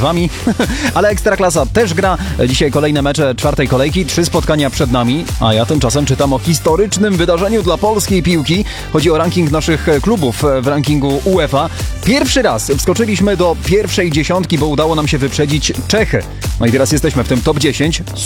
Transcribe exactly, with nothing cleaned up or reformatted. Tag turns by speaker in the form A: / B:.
A: wami. Ale Ekstraklasa też gra. Dzisiaj kolejne mecze czwartej kolejki, trzy spotkania przed nami, a ja tymczasem czytam o historycznym wydarzeniu dla polskiej piłki. Chodzi o ranking naszych klubów w rankingu UEFA. Pierwszy raz wskoczyliśmy do pierwszej dziesiątki, bo udało nam się wyprzedzić Czechy. No i teraz jesteśmy w tym top dziesięć.